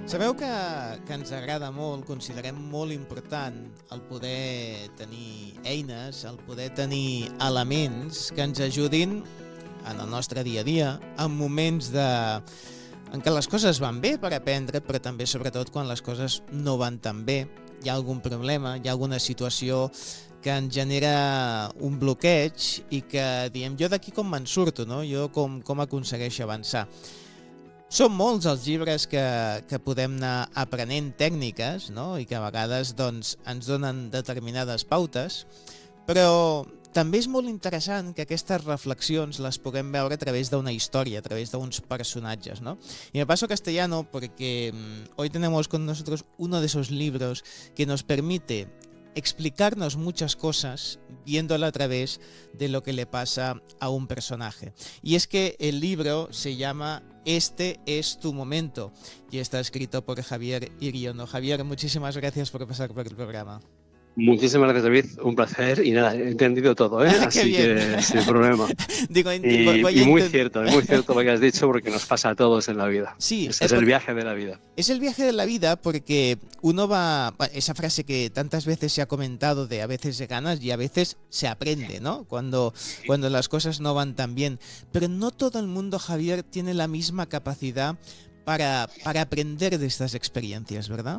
Sabeu que ens agrada molt, considerem molt important el poder tenir eines, el poder tenir elements que ens ajudin en el nostre dia a dia, en moments en què les coses van bé per aprendre, però també, sobretot, quan les coses no van tan bé, hi ha algun problema, hi ha alguna situació que ens genera un bloqueig i que diem, jo d'aquí com me'n surto, no? Jo com aconsegueixo avançar. Són molts els llibres que podem anar aprenent tècniques, no? I que a vegades doncs, ens donen determinades pautes, però també és molt interessant que aquestes reflexions les puguem veure a través d'una història, a través d'uns personatges, ¿no? Y me paso castellano porque hoy tenemos con nosotros uno de esos libros que nos permite explicarnos muchas cosas viéndolo a través de lo que le pasa a un personaje. Y es que el libro se llama Este es tu momento y está escrito por Javier Iriondo. Javier, muchísimas gracias por pasar por el programa. Muchísimas gracias, David. Un placer. Y nada, he entendido todo, ¿eh? Así que sin problema. Digo, y muy cierto lo que has dicho, porque nos pasa a todos en la vida. Sí, es el viaje de la vida. Es el viaje de la vida porque uno va... Esa frase que tantas veces se ha comentado de a veces se ganas y a veces se aprende, ¿no? Cuando las cosas no van tan bien. Pero no todo el mundo, Javier, tiene la misma capacidad para aprender de estas experiencias, ¿verdad?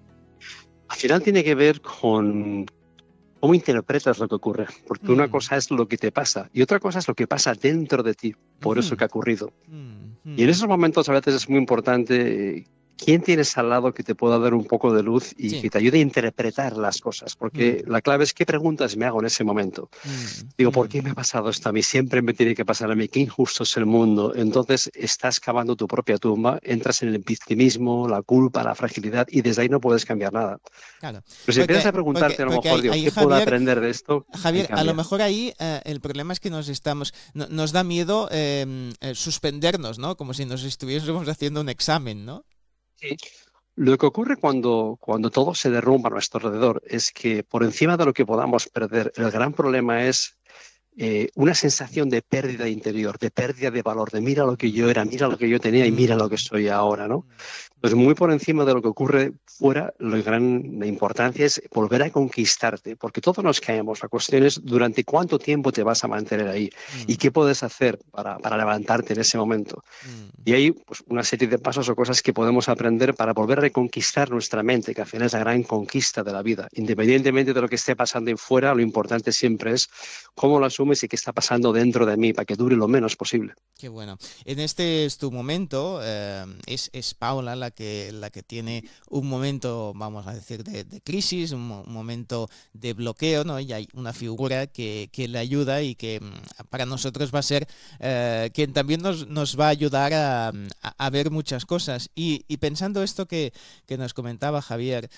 Al final tiene que ver con cómo interpretas lo que ocurre, porque una cosa es lo que te pasa y otra cosa es lo que pasa dentro de ti, por eso que ha ocurrido. Y en esos momentos a veces es muy importante quién tienes al lado que te pueda dar un poco de luz y que te ayude a interpretar las cosas, porque la clave es qué preguntas me hago en ese momento. Digo, ¿por qué me ha pasado esto a mí? Siempre me tiene que pasar a mí, qué injusto es el mundo. Entonces estás cavando tu propia tumba, entras en el victimismo, la culpa, la fragilidad y desde ahí no puedes cambiar nada. Claro. Pero si empiezas a preguntarte a lo mejor, digo, ¿qué puedo aprender de esto? Javier, a lo mejor ahí el problema es que nos da miedo suspendernos, ¿no? Como si nos estuviésemos haciendo un examen, ¿no? Sí. Lo que ocurre cuando todo se derrumba a nuestro alrededor es que por encima de lo que podamos perder, el gran problema es una sensación de pérdida interior, de pérdida de valor, de mira lo que yo era, mira lo que yo tenía y mira lo que soy ahora, ¿no? Pues muy por encima de lo que ocurre fuera, la importancia es volver a conquistarte, porque todos nos caemos. La cuestión es durante cuánto tiempo te vas a mantener ahí y qué puedes hacer para levantarte en ese momento. Y hay pues, una serie de pasos o cosas que podemos aprender para volver a reconquistar nuestra mente, que al final es la gran conquista de la vida. Independientemente de lo que esté pasando en fuera, lo importante siempre es cómo lo asumes y qué está pasando dentro de mí para que dure lo menos posible. Qué bueno. En este es tu momento, es Paula la que tiene un momento, vamos a decir, de crisis, un momento de bloqueo, ¿no? Y hay una figura que le ayuda y que para nosotros va a ser quien también nos va a ayudar a ver muchas cosas. Y pensando esto que nos comentaba Javier,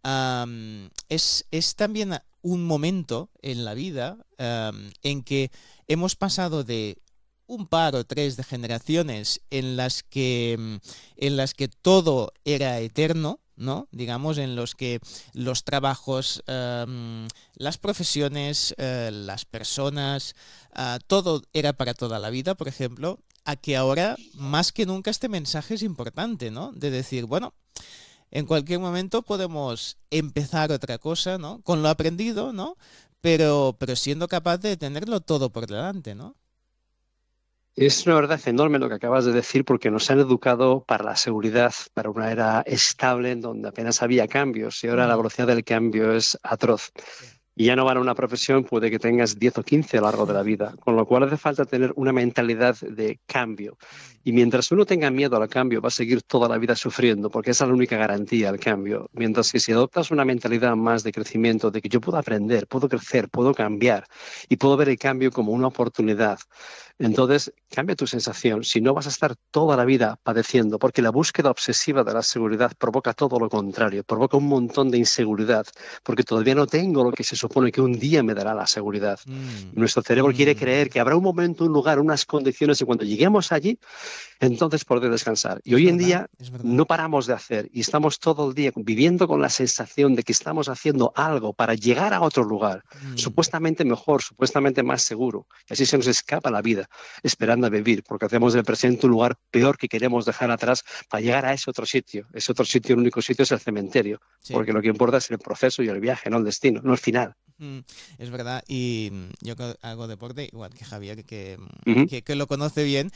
es también un momento en la vida en que hemos pasado de un par o tres de generaciones en las que todo era eterno, ¿no? Digamos, en los que los trabajos, las profesiones, las personas, todo era para toda la vida, por ejemplo, a que ahora, más que nunca, este mensaje es importante, ¿no? De decir, bueno, en cualquier momento podemos empezar otra cosa, ¿no? Con lo aprendido, ¿no? Pero siendo capaz de tenerlo todo por delante, ¿no? Es una verdad enorme lo que acabas de decir, porque nos han educado para la seguridad, para una era estable en donde apenas había cambios y ahora la velocidad del cambio es atroz. Y ya no van a una profesión, puede que tengas 10 o 15 a lo largo de la vida, con lo cual hace falta tener una mentalidad de cambio. Y mientras uno tenga miedo al cambio, va a seguir toda la vida sufriendo, porque esa es la única garantía al cambio. Mientras que si adoptas una mentalidad más de crecimiento, de que yo puedo aprender, puedo crecer, puedo cambiar y puedo ver el cambio como una oportunidad, entonces cambia tu sensación. Si no, vas a estar toda la vida padeciendo, porque la búsqueda obsesiva de la seguridad provoca todo lo contrario, provoca un montón de inseguridad, porque todavía no tengo lo que se supone que un día me dará la seguridad. Y nuestro cerebro quiere creer Mm. que habrá un momento, un lugar, unas condiciones, y cuando lleguemos allí, entonces poder descansar. Y Es hoy en verdad, día es verdad. no paramos de hacer y estamos todo el día viviendo con la sensación de que estamos haciendo algo para llegar a otro lugar, Mm. supuestamente mejor, supuestamente más seguro. Y así se nos escapa la vida, esperando a vivir, porque hacemos del presente un lugar peor que queremos dejar atrás para llegar a ese otro sitio. Ese otro sitio, el único sitio es el cementerio, Sí. porque lo que importa es el proceso y el viaje, no el destino, no el final. Mm, es verdad, y yo hago deporte, igual que Javier, Ujú. que lo conoce bien,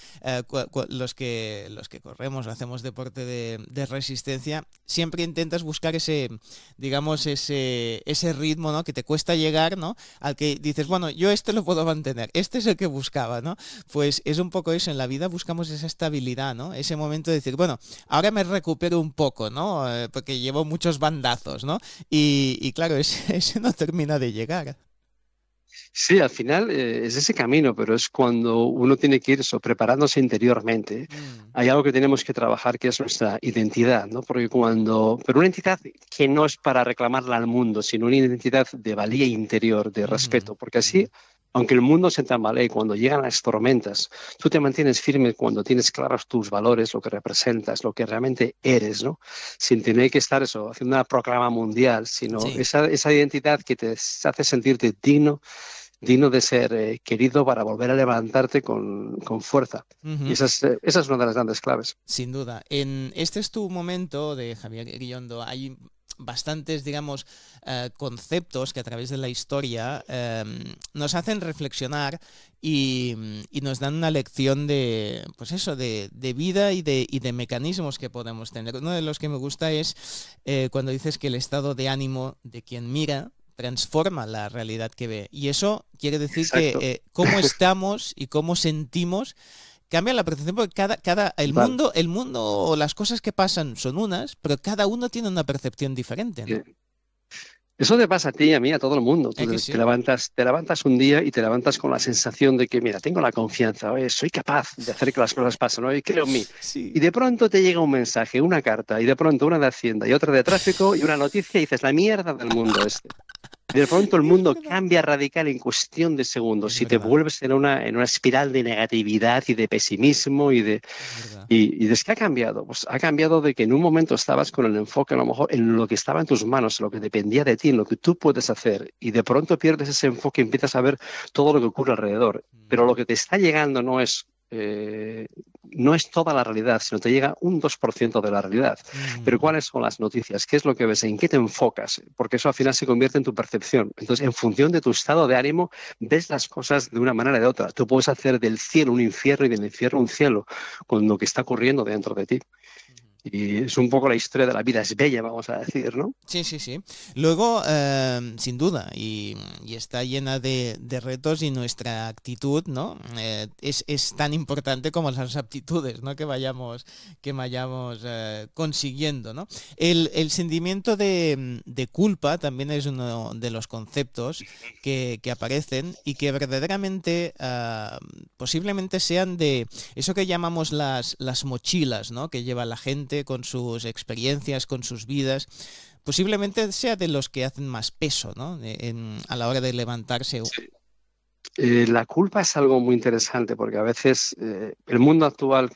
los que corremos o hacemos deporte de resistencia, siempre intentas buscar ese, digamos, ese ritmo, ¿no? Que te cuesta llegar, ¿no? Al que dices, bueno, yo este lo puedo mantener, este es el que buscaba, ¿no? Pues es un poco eso, en la vida buscamos esa estabilidad, ¿no? Ese momento de decir, bueno, ahora me recupero un poco, ¿no? Porque llevo muchos bandazos, ¿no? Y claro, ese no termina de llegar. Sí, al final es ese camino, pero es cuando uno tiene que ir eso, preparándose interiormente. Mm, Hay algo que tenemos que trabajar que es nuestra identidad, ¿no? Porque pero una identidad que no es para reclamarla al mundo, sino una identidad de valía interior, de ujú, respeto, porque ujú. así, aunque el mundo se tambalee, cuando llegan las tormentas, tú te mantienes firme cuando tienes claros tus valores, lo que representas, lo que realmente eres, ¿no? Sin tener que estar eso, haciendo una proclama mundial, sino Sí. esa identidad que te hace sentirte digno de ser querido para volver a levantarte con fuerza. Y Ujú. esa es una de las grandes claves. Sin duda. En este es tu momento de Javier Guillondo. Hay bastantes, digamos, conceptos que a través de la historia nos hacen reflexionar y nos dan una lección de, pues eso, de vida y de mecanismos que podemos tener. Uno de los que me gusta es cuando dices que el estado de ánimo de quien mira transforma la realidad que ve. Y eso quiere decir que Exacto. cómo estamos y cómo sentimos cambia la percepción porque Total. el mundo o las cosas que pasan son unas, pero cada uno tiene una percepción diferente, ¿no? Eso te pasa a ti, a mí, a todo el mundo. Es Tú que sí. te levantas un día y te levantas con la sensación de que, mira, tengo la confianza, oye, soy capaz de hacer que las cosas pasen, oye, creo en mí. Y Sí. de pronto te llega un mensaje, una carta, y de pronto una de Hacienda y otra de tráfico y una noticia y dices, la mierda del mundo este. Y de pronto el Es mundo verdad. cambia radical en cuestión de segundos. Es Si te verdad. vuelves en una espiral de negatividad y de pesimismo Es verdad. y ¿de qué ha cambiado? Pues ha cambiado de que en un momento estabas con el enfoque a lo mejor en lo que estaba en tus manos, en lo que dependía de ti, en lo que tú puedes hacer, y de pronto pierdes ese enfoque y empiezas a ver todo lo que ocurre alrededor. Pero lo que te está llegando no es toda la realidad, sino te llega un 2% de la realidad. Pero Mm. ¿cuáles son las noticias? ¿Qué es lo que ves? ¿En qué te enfocas? Porque eso al final se convierte en tu percepción. Entonces, en función de tu estado de ánimo, ves las cosas de una manera o de otra. Tú puedes hacer del cielo un infierno y del infierno un cielo con lo que está ocurriendo dentro de ti. Y es un poco la historia de la vida. Es bella, vamos a decir, ¿no? Sí, sí, sí. Luego, sin duda, y está llena de retos y nuestra actitud, ¿no? Es tan importante como las aptitudes, ¿no? Que vayamos consiguiendo, ¿no? El sentimiento de culpa también es uno de los conceptos que aparecen y que verdaderamente posiblemente sean de eso que llamamos las mochilas, ¿no? Que lleva la gente con sus experiencias, con sus vidas posiblemente sea de los que hacen más peso, ¿no? A la hora de levantarse. La culpa es algo muy interesante porque a veces el mundo actual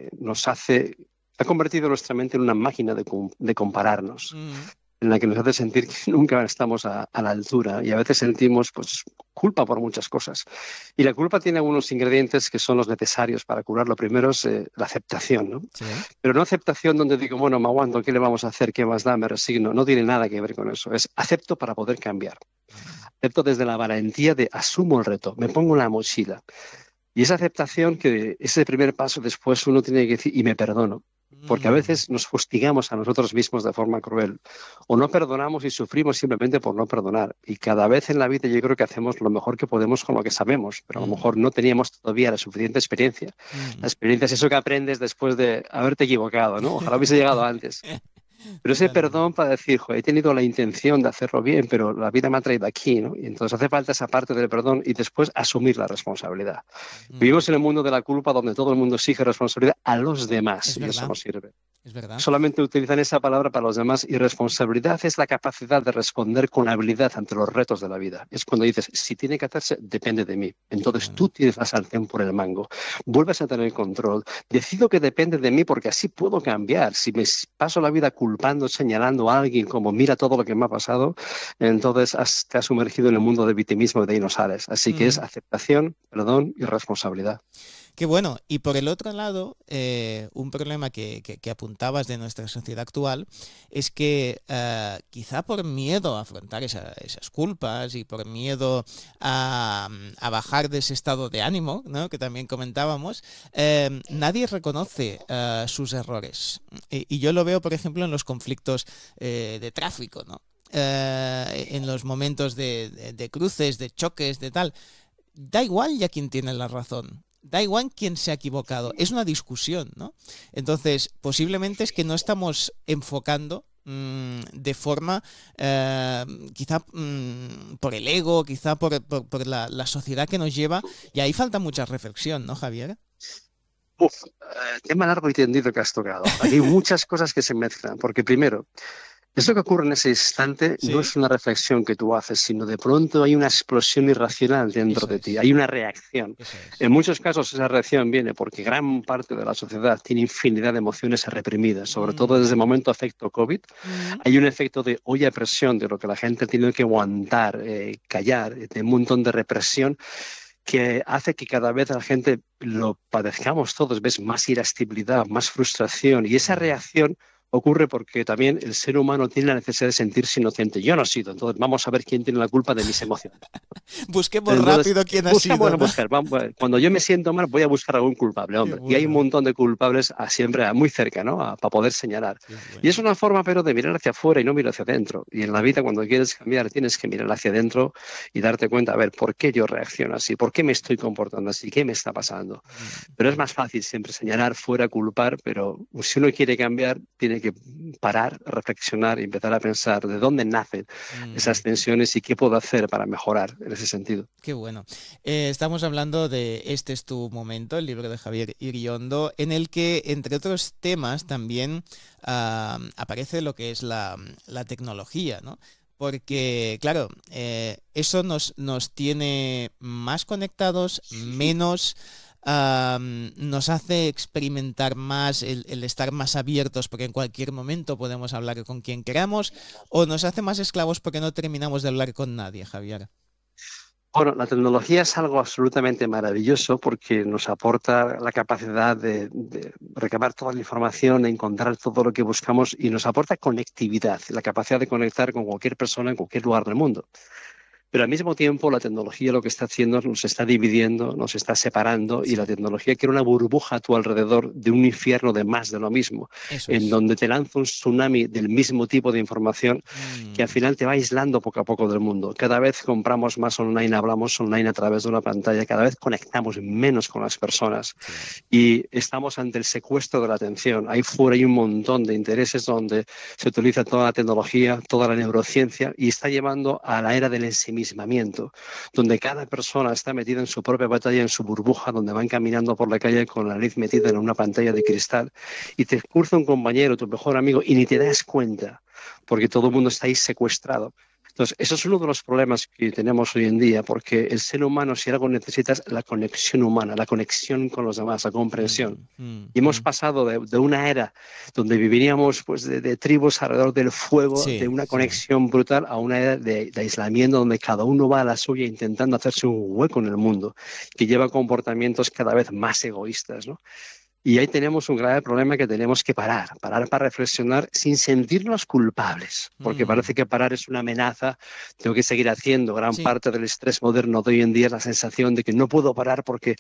ha convertido nuestra mente en una máquina de compararnos, Mm, en la que nos hace sentir que nunca estamos a la altura y a veces sentimos pues, culpa por muchas cosas. Y la culpa tiene algunos ingredientes que son los necesarios para curar. Lo primero es la aceptación, ¿no? sí. Pero no aceptación donde digo, bueno, me aguanto, ¿qué le vamos a hacer? ¿Qué más da? Me resigno. No tiene nada que ver con eso. Es acepto para poder cambiar. Acepto desde la valentía de asumo el reto, me pongo la mochila. Y esa aceptación que ese primer paso después uno tiene que decir, y me perdono. Porque a Mm, veces nos fustigamos a nosotros mismos de forma cruel o no perdonamos y sufrimos simplemente por no perdonar. Y cada vez en la vida yo creo que hacemos lo mejor que podemos con lo que sabemos, pero a lo mm, mejor no teníamos todavía la suficiente experiencia. La mm. experiencia es eso que aprendes después de haberte equivocado, ¿no? Ojalá hubiese llegado antes. Pero ese Totalmente. perdón para decir, "Jo, he tenido la intención de hacerlo bien, pero la vida me ha traído aquí, ¿no?" Y entonces hace falta esa parte del perdón y después asumir la responsabilidad. Mm. Vivimos en el mundo de la culpa donde todo el mundo exige responsabilidad a los demás Es y eso verdad. no sirve. es verdad. Solamente utilizan esa palabra para los demás y responsabilidad es la capacidad de responder con habilidad ante los retos de la vida. Es cuando dices, si tiene que hacerse, depende de mí. Qué Entonces tú bueno. tienes la sartén por el mango, vuelves a tener control, decido que depende de mí porque así puedo cambiar. Si me paso la vida culpando, señalando a alguien como mira todo lo que me ha pasado, entonces te has sumergido en el mundo de victimismo y de ahí no sales. Así que es Ujú. aceptación, perdón y responsabilidad. Qué bueno. Y por el otro lado, un problema que apuntabas de nuestra sociedad actual es que quizá por miedo a afrontar esas culpas y por miedo a bajar de ese estado de ánimo, ¿no? Que también comentábamos, nadie reconoce sus errores. Y yo lo veo, por ejemplo, en los conflictos de tráfico, ¿no? En los momentos de cruces, de choques, de tal. Da igual ya quién tiene la razón. Da igual quién se ha equivocado. Es una discusión, ¿no? Entonces, posiblemente es que no estamos enfocando de forma, quizá por el ego, quizá por la sociedad que nos lleva. Y ahí falta mucha reflexión, ¿no, Javier? Tema largo y tendido que has tocado. Aquí hay muchas cosas que se mezclan, porque primero, eso que ocurre en ese instante no Sí, es una reflexión que tú haces, sino de pronto hay una explosión irracional dentro eso de ti, es. hay una reacción. Eso es. En muchos casos esa reacción viene porque gran parte de la sociedad tiene infinidad de emociones reprimidas, sobre todo desde el Mm, momento efecto COVID. mm, Hay un efecto de olla a presión, de lo que la gente tiene que aguantar, callar, de un montón de represión que hace que cada vez la gente lo padezcamos todos, ves más irascibilidad, más frustración y esa mm. reacción ocurre porque también el ser humano tiene la necesidad de sentirse inocente. Yo no he sido, entonces vamos a ver quién tiene la culpa de mis emociones. Busquemos Entonces, rápido quién ha buscamos sido, a ¿no? buscar. Cuando yo me siento mal, voy a buscar algún culpable, Qué hombre. Y hay un bueno. montón de culpables siempre muy cerca, ¿no? Para poder señalar. Qué Y es bueno. una forma, pero, de mirar hacia afuera y no mirar hacia adentro. Y en la vida, cuando quieres cambiar, tienes que mirar hacia adentro y darte cuenta, a ver, ¿por qué yo reacciono así? ¿Por qué me estoy comportando así? ¿Qué me está pasando? Pero es Qué más bueno. fácil siempre señalar fuera, culpar, pero si uno quiere cambiar, tiene que parar, reflexionar y empezar a pensar de dónde nacen esas Mm. tensiones y qué puedo hacer para mejorar en ese sentido. Qué bueno. Estamos hablando de Este es tu momento, el libro de Javier Iriondo, en el que, entre otros temas, también aparece lo que es la tecnología, ¿no? Porque, claro, eso nos tiene más conectados, menos, nos hace experimentar más, el estar más abiertos, porque en cualquier momento podemos hablar con quien queramos, o nos hace más esclavos porque no terminamos de hablar con nadie, Javier. Bueno, la tecnología es algo absolutamente maravilloso porque nos aporta la capacidad de recabar toda la información, de encontrar todo lo que buscamos y nos aporta conectividad, la capacidad de conectar con cualquier persona en cualquier lugar del mundo. Pero al mismo tiempo la tecnología lo que está haciendo es nos está dividiendo, nos está separando y Sí, la tecnología crea una burbuja a tu alrededor de un infierno de más de lo mismo, eso en es. donde te lanza un tsunami del mismo tipo de información que al Mm, final te va aislando poco a poco del mundo. Cada vez compramos más online, hablamos online a través de una pantalla, cada vez conectamos menos con las personas sí. y estamos ante el secuestro de la atención. Ahí fuera hay un montón de intereses donde se utiliza toda la tecnología, toda la neurociencia y está llevando a la era del ensimismamiento, donde cada persona está metida en su propia batalla, en su burbuja, donde van caminando por la calle con la nariz metida en una pantalla de cristal y te cruza un compañero, tu mejor amigo, y ni te das cuenta, porque todo el mundo está ahí secuestrado. Entonces, eso es uno de los problemas que tenemos hoy en día, porque el ser humano, si algo necesita, es la conexión humana, la conexión con los demás, la comprensión. Mm, mm, Y hemos mm. pasado de una era donde viviríamos pues, de tribus alrededor del fuego, de Sí, una sí. conexión brutal, a una era de aislamiento donde cada uno va a la suya intentando hacerse un hueco en el mundo, que lleva comportamientos cada vez más egoístas, ¿no? Y ahí tenemos un grave problema que tenemos que parar para reflexionar sin sentirnos culpables, porque parece Mm, que parar es una amenaza, tengo que seguir haciendo. Gran sí, parte del estrés moderno de hoy en día es la sensación de que no puedo parar porque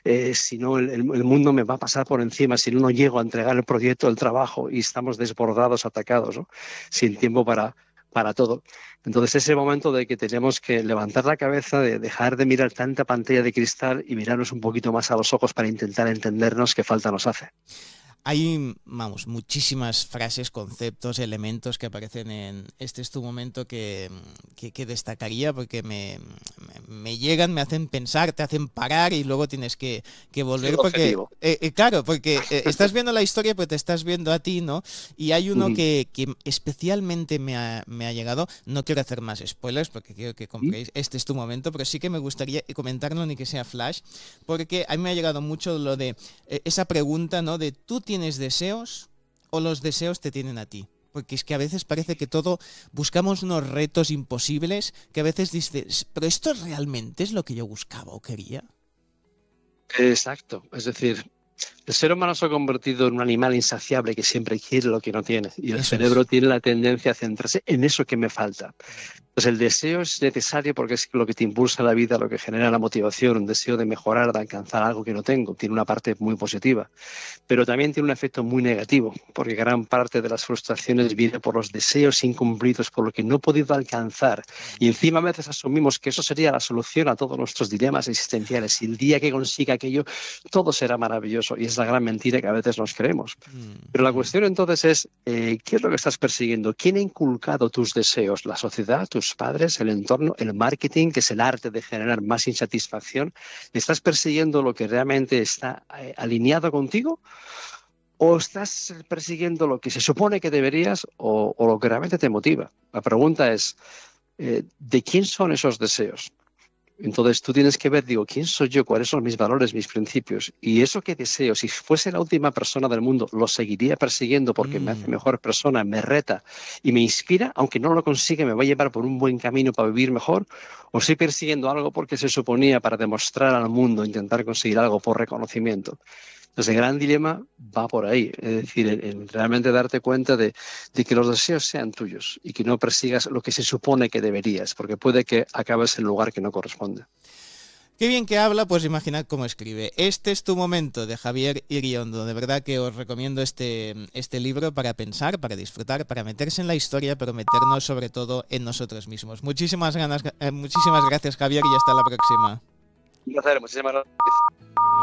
si no el mundo me va a pasar por encima, si no llego a entregar el proyecto, el trabajo y estamos desbordados, atacados, ¿no? Sin tiempo para todo. Entonces es el momento de que tenemos que levantar la cabeza, de dejar de mirar tanta pantalla de cristal y mirarnos un poquito más a los ojos para intentar entendernos qué falta nos hace. Hay, vamos, muchísimas frases, conceptos, elementos que aparecen en Este es tu momento que destacaría porque me llegan, me hacen pensar, te hacen parar y luego tienes que Es el volver porque, objetivo. claro, porque estás viendo la historia, pues te estás viendo a ti, ¿no? Y hay uno Ujú. que especialmente me ha llegado, no quiero hacer más spoilers porque quiero que compréis Este es tu momento, pero sí que me gustaría comentarlo ni que sea flash, porque a mí me ha llegado mucho lo de esa pregunta, ¿no? De ¿tú tienes deseos o los deseos te tienen a ti? Porque es que a veces parece que todo buscamos unos retos imposibles que a veces dices, pero esto realmente es lo que yo buscaba o quería. Exacto. Es decir, el ser humano se ha convertido en un animal insaciable que siempre quiere lo que no tiene. Y el Eso es. cerebro tiene la tendencia a centrarse en eso que me falta. Pues el deseo es necesario porque es lo que te impulsa la vida, lo que genera la motivación, un deseo de mejorar, de alcanzar algo que no tengo. Tiene una parte muy positiva, pero también tiene un efecto muy negativo, porque gran parte de las frustraciones viene por los deseos incumplidos, por lo que no he podido alcanzar. Y encima a veces asumimos que eso sería la solución a todos nuestros dilemas existenciales. Y el día que consiga aquello, todo será maravilloso. Y es la gran mentira que a veces nos creemos. Pero la cuestión entonces es, ¿qué es lo que estás persiguiendo? ¿Quién ha inculcado tus deseos? ¿La sociedad, tus padres, el entorno, el marketing, que es el arte de generar más insatisfacción? ¿Estás persiguiendo lo que realmente está alineado contigo? ¿O estás persiguiendo lo que se supone que deberías o lo que realmente te motiva? La pregunta es, ¿de quién son esos deseos? Entonces tú tienes que ver, digo, ¿quién soy yo? ¿Cuáles son mis valores, mis principios? Y eso que deseo, si fuese la última persona del mundo, lo seguiría persiguiendo porque me hace mejor persona, me reta y me inspira, aunque no lo consiga, me va a llevar por un buen camino para vivir mejor, o estoy persiguiendo algo porque se suponía para demostrar al mundo, intentar conseguir algo por reconocimiento. Entonces, el gran dilema va por ahí, es decir, en realmente darte cuenta de que los deseos sean tuyos y que no persigas lo que se supone que deberías, porque puede que acabes en el lugar que no corresponde. Qué bien que habla, pues imaginad cómo escribe. Este es tu momento, de Javier Iriondo. De verdad que os recomiendo este libro para pensar, para disfrutar, para meterse en la historia, pero meternos sobre todo en nosotros mismos. Muchísimas gracias, Javier, y hasta la próxima. Un placer, muchísimas gracias.